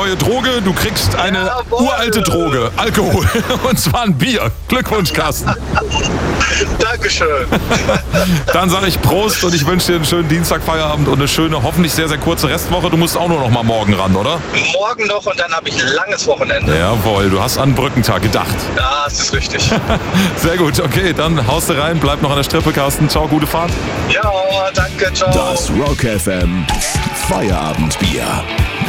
neue Droge. Du kriegst eine uralte Droge, Alkohol. Und zwar ein Bier. Glückwunsch, Carsten. Dankeschön. Dann sage ich Prost und ich wünsche dir einen schönen Dienstagfeierabend und eine schöne, hoffentlich sehr, sehr kurze Restwoche. Du musst auch nur noch mal morgen ran, oder? Morgen noch und dann habe ich ein langes Wochenende. Jawohl, du hast an Brückentag gedacht. Ja, das ist richtig. Sehr gut, okay, dann haust du rein, bleib noch an der Strippe, Carsten. Ciao, gute Fahrt. Ja, danke, ciao. Das Rock FM Feierabendbier.